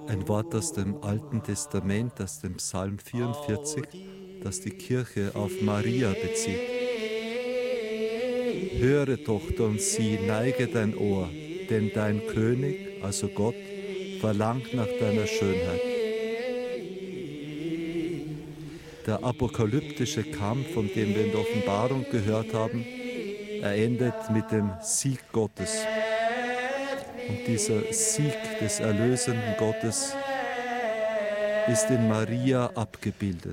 Ein Wort aus dem Alten Testament, aus dem Psalm 44, das die Kirche auf Maria bezieht. Höre, Tochter, und sieh, neige dein Ohr, denn dein König, also Gott, verlangt nach deiner Schönheit. Der apokalyptische Kampf, von dem wir in der Offenbarung gehört haben, er endet mit dem Sieg Gottes. Und dieser Sieg des erlösenden Gottes ist in Maria abgebildet.